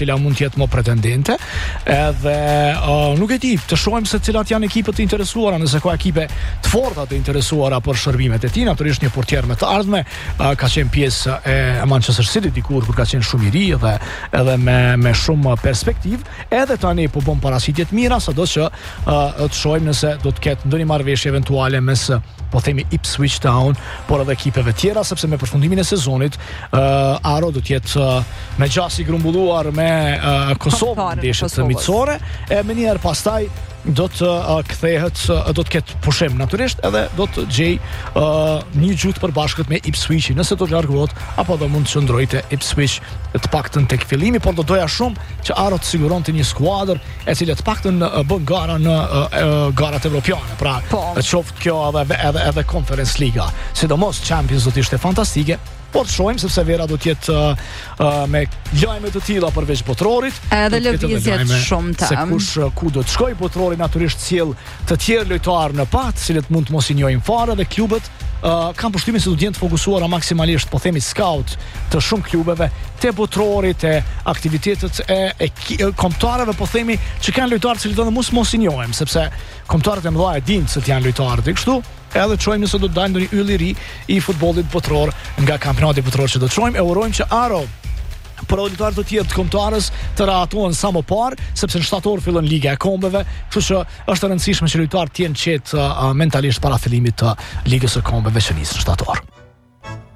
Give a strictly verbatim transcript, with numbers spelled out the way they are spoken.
cila mund të jetë më pretendente. Edhe uh, nuk e di, të shohim se cilat janë ekipet të interesuara, nëse ka ekipe të forta të interesuara për shërbimet e tij. Natyrisht një portier me të ardhme, uh, ka qenë pjesë e Manchester City dikur kur ka qenë shumë i ri dhe edhe me me shumë perspektivë. Edhe tani po bën paraqitje të mira, sado që uh, të shohim nëse do të ketë ndonjë marrëveshje eventuale mes, po themi, Ipswich Town, por edhe ekipeve tjera, sepse me përfundimin e sezonit uh, Aro do të jetë uh, me gjasi grumbulluar me uh, Kosovën, ndeshjet e miqësore, e më njëherë pastaj do të uh, kthehet, uh, do të ketë pushim natyrisht, edhe do të gjej uh, një gjuhë të përbashkët me Ipswichin, nëse do të largohet apo do mund të qëndrojë te Ipswich të paktën tek fillimi, por do doja shumë që Aro të siguronte një skuadër e cila të paktën uh, bën gara në uh, uh, garat evropiane, pra qoftë kjo edhe edhe edhe Conference Liga, sidomos Champions do të ishte fantastike. Por të shohim, sepse vera do të jetë uh, uh, me lajme të tilla përveç botrorit. Edhe lëvizjet shumë të. Se kush ku do të shkojë botrori natyrisht sjell të tjerë lojtarë në pat, të cilët mund të mos i njohin fare, dhe klubet uh, kanë përshtypjen se do të jenë të fokusuara maksimalisht, po themi, scout të shumë klubeve te botrori, te aktivitetet e, e, e kombëtarëve, po themi, që kanë lojtarë të cilët edhe mos mos i njohim, sepse kombëtarët e mëdha e dinë se të janë lojtarë të kështu. Edhe të shojmë nëse do të dalë ndonjë yll i ri i futbollit botror nga kampionati botror që do të shojmë. E urojmë që Aro për auditorët të tjerë të kombëtarës të rahatohen sa më parë, sepse në shtator fillon Liga e Kombeve, kështu që është e rëndësishme që lojtarët të jenë qetë uh, mentalisht para fillimit të Ligës së Kombeve që nis në shtator.